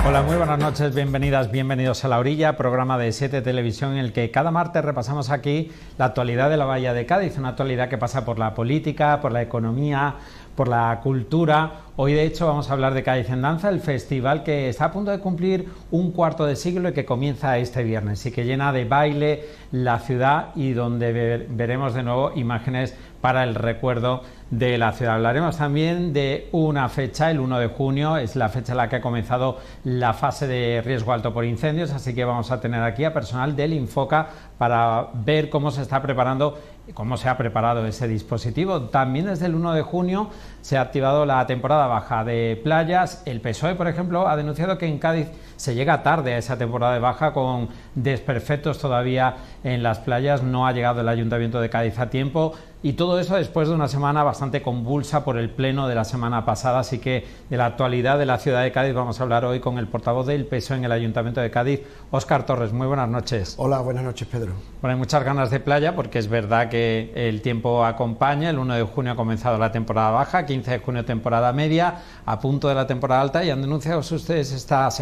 Hola, muy buenas noches, bienvenidas, bienvenidos a La Orilla, programa de 7 Televisión en el que cada martes repasamos aquí la actualidad de la Bahía de Cádiz, una actualidad que pasa por la política, por la economía, por la cultura. Hoy de hecho vamos a hablar de Cádiz en Danza, el festival que está a punto de cumplir un cuarto de siglo y que comienza este viernes y que llena de baile la ciudad y donde veremos de nuevo imágenes para el recuerdo de la ciudad. Hablaremos también de una fecha, el 1 de junio, es la fecha en la que ha comenzado la fase de riesgo alto por incendios, así que vamos a tener aquí a personal del Infoca para ver cómo se está preparando, cómo se ha preparado ese dispositivo. También desde el 1 de junio se ha activado la temporada baja de playas. El PSOE, por ejemplo, ha denunciado que en Cádiz se llega tarde a esa temporada de baja con desperfectos todavía en las playas. No ha llegado el Ayuntamiento de Cádiz a tiempo y todo eso después de una semana bastante convulsa por el pleno de la semana pasada. Así que de la actualidad de la ciudad de Cádiz vamos a hablar hoy con el portavoz del PSOE en el Ayuntamiento de Cádiz, Óscar Torres. Muy buenas noches. Hola, buenas noches, Pedro. Bueno, hay muchas ganas de playa porque es verdad que el tiempo acompaña. El 1 de junio ha comenzado la temporada baja, 15 de junio temporada media, a punto de la temporada alta, y han denunciado ustedes esta semana